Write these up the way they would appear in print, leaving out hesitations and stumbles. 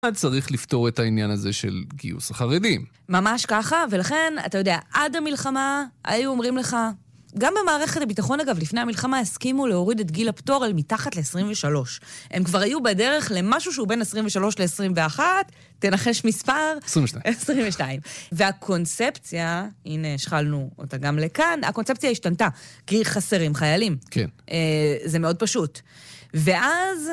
צריך לפתור את העניין הזה של גיוס החרדים. ממש ככה, ולכן, אתה יודע, עד המלחמה היו אומרים לך, גם במערכת הביטחון, אגב, לפני המלחמה הסכימו להוריד את גיל הפטור אל מתחת ל-23. הם כבר היו בדרך למשהו שהוא בין 23 ל-21, תנחש מספר? 22. 22. והקונספציה, הנה, השחלנו אותה גם לכאן, הקונספציה השתנתה, כי חסרים חיילים. כן. זה מאוד פשוט. ואז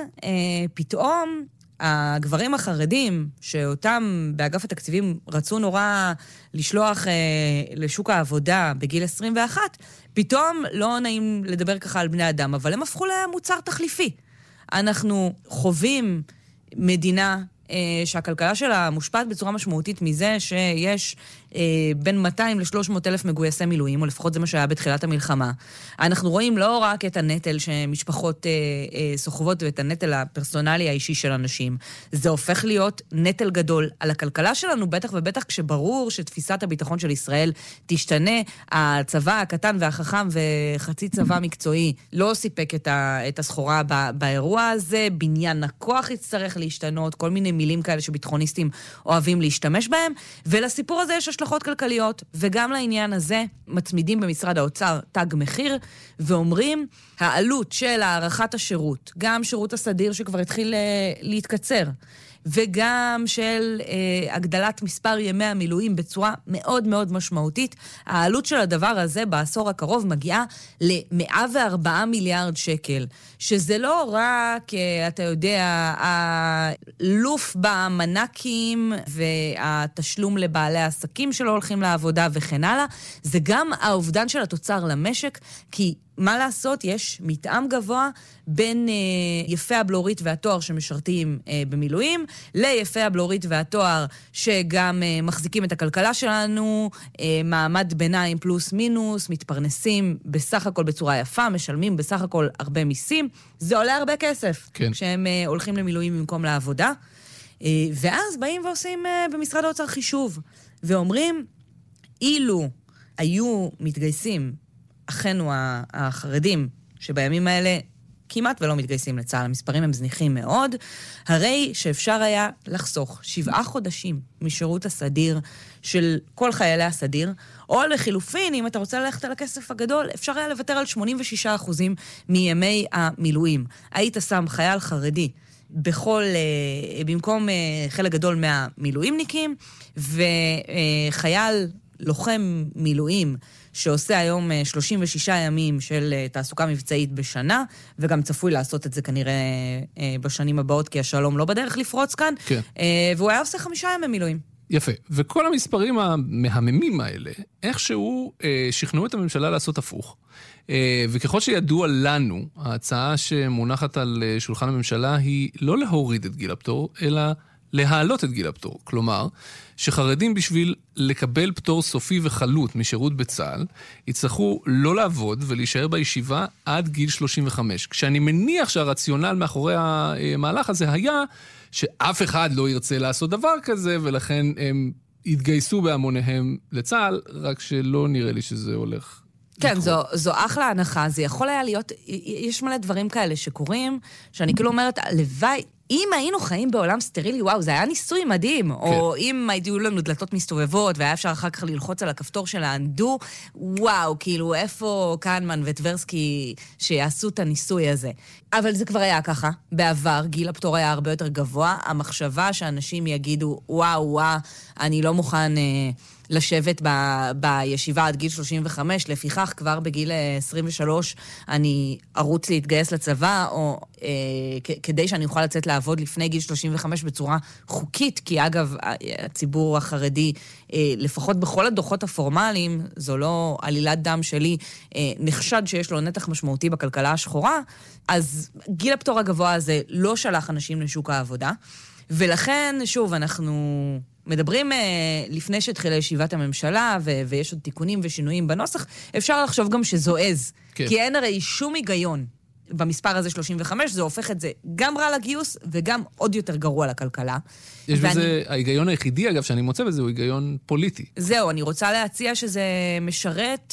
פתאום הגברים החרדים, שאותם באגף התקציבים רצו נורא לשלוח לשוק העבודה בגיל 21, פתאום לא נעים לדבר ככה על בני אדם, אבל הם הפכו למוצר תחליפי. אנחנו חווים מדינה שהכלכלה שלה מושפעת בצורה משמעותית מזה שיש בין 200 ל-300 אלף מגויסי מילואים, או לפחות זה מה שהיה בתחילת המלחמה. אנחנו רואים לא רק את הנטל שמשפחות סוחבות ואת הנטל הפרסונלי האישי של אנשים, זה הופך להיות נטל גדול על הכלכלה שלנו, בטח ובטח כשברור שתפיסת הביטחון של ישראל תשתנה. הצבא הקטן והחכם וחצי צבא מקצועי לא סיפק את הסחורה באירוע הזה, בניין הכוח יצטרך להשתנות, כל מיני מילים כאלה שביטחוניסטים אוהבים להשתמש בהם, ולסיפור הזה יש השלכות כלכליות, וגם לעניין הזה מצמידים במשרד האוצר תג מחיר, ואומרים, העלות של הערכת השירות, גם שירות הסדיר שכבר התחיל להתקצר, וגם של הגדלת מספר ימי המילואים בצורה מאוד מאוד משמעותית, העלות של הדבר הזה בעשור הקרוב מגיעה ל104 מיליארד שקל, שזה לא רק, אתה יודע, הלוף במנקים והתשלום לבעלי העסקים שלא הולכים לעבודה וכן הלאה, זה גם האובדן של התוצר למשק, כי מה לעשות? יש מתאם גבוה בין יפי הבלורית והתואר שמשרתים במילואים, ליפי הבלורית והתואר שגם מחזיקים את הכלכלה שלנו, מעמד ביניים פלוס מינוס, מתפרנסים בסך הכל בצורה יפה, משלמים בסך הכל הרבה מיסים, זה עולה הרבה כסף, כן. כשהם הולכים למילואים במקום לעבודה, ואז באים ועושים במשרד האוצר חישוב, ואומרים, אילו היו מתגייסים אחינו החרדים, שבימים האלה כמעט ולא מתגייסים לצה"ל, המספרים הם זניחים מאוד, הרי שאפשר היה לחסוך 7 חודשים משירות הסדיר של כל חיילי הסדיר, או לחילופין, אם אתה רוצה ללכת על הכסף הגדול, אפשר היה לוותר על 86% מימי המילואים. היית שם חייל חרדי במקום חלק גדול מהמילואימניקים, וחייל לוחם מילואים, שעושה היום 36 ימים של תעסוקה מבצעית בשנה, וגם צפוי לעשות את זה כנראה בשנים הבאות, כי השלום לא בדרך לפרוץ כאן, כן. והוא היה עושה 5 ימי מילואים. יפה, וכל המספרים המהממים האלה, איכשהו שכנעו את הממשלה לעשות הפוך. וככל שידוע לנו, ההצעה שמונחת על שולחן הממשלה היא לא להוריד את גיל הפטור, אלא להעלות את גיל הפטור. כלומר, שחרדים בשביל לקבל פטור סופי וחלוט משירות בצה"ל, יצטרכו לא לעבוד ולהישאר בישיבה עד גיל 35. כשאני מניח שהרציונל מאחורי המהלך הזה היה שאף אחד לא ירצה לעשות דבר כזה, ולכן הם יתגייסו בהמוניהם לצה"ל, רק שלא נראה לי שזה הולך. כן, זו אחלה הנחה, זה יכול היה להיות, יש מלא דברים כאלה שקורים, שאני כאילו אומרת, לוואי, אם היינו חיים בעולם סטרילי, וואו, זה היה ניסוי מדהים, או אם היו לנו דלתות מסתובבות, והיה אפשר אחר כך ללחוץ על הכפתור של האנדו, וואו, כאילו, איפה קנמן וטברסקי שיעשו את הניסוי הזה. אבל זה כבר היה ככה. בעבר, גיל הפטור היה הרבה יותר גבוה, המחשבה שאנשים יגידו, וואו, אני לא מוכן לשבת בישיבה עד גיל 35, לפיכך כבר בגיל 23 אני ארוץ להתגייס לצבא, או כדי שאני אוכל לצאת לעבוד לפני גיל 35 בצורה חוקית, כי אגב, הציבור החרדי, לפחות בכל הדוחות הפורמליים, זו לא עלילת דם שלי, נחשד שיש לו נתח משמעותי בכלכלה השחורה, אז גיל הפטור הגבוה הזה לא שלח אנשים לשוק העבודה, ולכן, שוב, אנחנו מדברים לפני שהתחילה ישיבת הממשלה, ויש עוד תיקונים ושינויים בנוסח, אפשר לחשוב גם שזועז, כן. כי אין הרי שום היגיון במספר הזה 35, זה הופך את זה גם רע לגיוס, וגם עוד יותר גרוע לכלכלה. יש בזה, ההיגיון היחידי, אגב, שאני מוצא בזה, הוא היגיון פוליטי. זהו, אני רוצה להציע שזה משרת,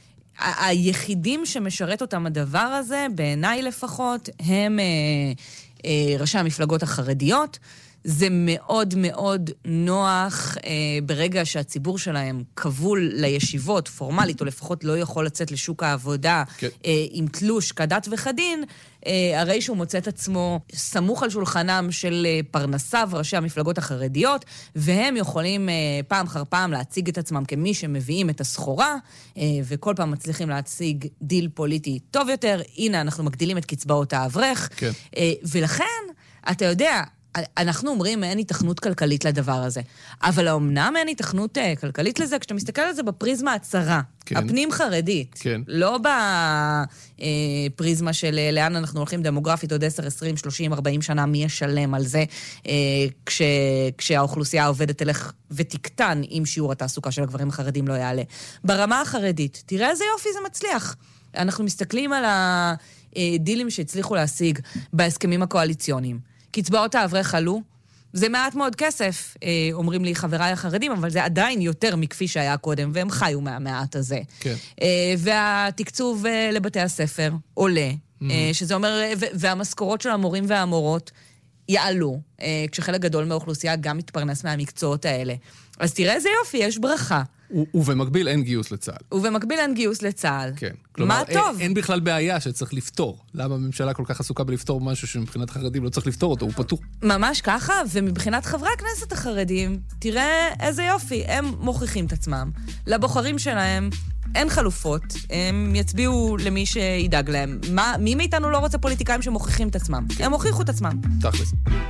היחידים שמשרת אותם הדבר הזה, בעיניי לפחות, הם ראשי המפלגות החרדיות, זה מאוד מאוד נוח ברגע שהציבור שלהם כבול לישיבות, פורמלית, או לפחות לא יכול לצאת לשוק העבודה עם תלוש כדת וכדין, הרי שהוא מוצא את עצמו סמוך על שולחנם של פרנסיו, ראשי המפלגות החרדיות, והם יכולים פעם אחר פעם להציג את עצמם כמי שמביאים את הסחורה, וכל פעם מצליחים להציג דיל פוליטי טוב יותר. הנה, אנחנו מגדילים את קצבאות האברך, ולכן, אתה יודע, אנחנו אומרים אין היתכנות כלכלית לדבר הזה. אבל האמנם אין היתכנות כלכלית לזה, כשאתה מסתכל על זה בפריזמה הצרה, הפנים חרדית, לא בפריזמה של לאן אנחנו הולכים דמוגרפית עוד 10, 20, 30, 40 שנה, מי ישלם על זה, כשהאוכלוסייה העובדת תלך ותקטן, אם שיעור התעסוקה של הגברים החרדים לא יעלה. ברמה החרדית, תראה איזה יופי זה מצליח. אנחנו מסתכלים על הדילים שהצליחו להשיג בהסכמים הקואליציוניים. קצבאות האברך עלו, זה מעט מאוד כסף, אומרים לי חבריי החרדים, אבל זה עדיין יותר מכפי שהיה קודם, והם חיו מהמעט הזה. כן. והתקצוב לבתי הספר עולה, שזה אומר, והמשכורות של המורים והמורות יעלו, כשחלק גדול מהאוכלוסייה גם מתפרנס מהמקצועות האלה. אז תראה איזה יופי, יש ברכה. ובמקביל אין גיוס לצה"ל. ובמקביל אין גיוס לצה"ל. כן. כלומר, מה טוב? אין בכלל בעיה שצריך לפתור. למה הממשלה כל כך עסוקה בלפתור משהו שמבחינת החרדים לא צריך לפתור אותו, הוא פתור. ממש ככה, ומבחינת חברי הכנסת החרדים, תראה איזה יופי, הם מוכיחים את עצמם. לבוחרים שלהם אין חלופות, הם יצביעו למי שידאג להם. מי מאיתנו לא רוצה פוליטיקאים שמוכיחים את עצמם? הם הוכיחו את עצמם. תכלס.